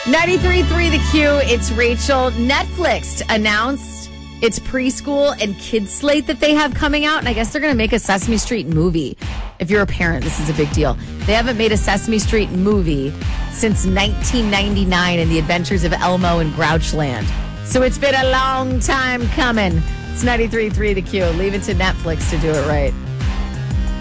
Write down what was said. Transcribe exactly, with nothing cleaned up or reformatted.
ninety-three point three The Q, it's Rachel. Netflix announced its preschool and kids slate that they have coming out, and I guess they're going to make a Sesame Street movie. If you're a parent, this is a big deal. They haven't made a Sesame Street movie since nineteen ninety-nine in The Adventures of Elmo and Grouchland. So it's been a long time coming. It's ninety-three point three The Q. Leave it to Netflix to do it right.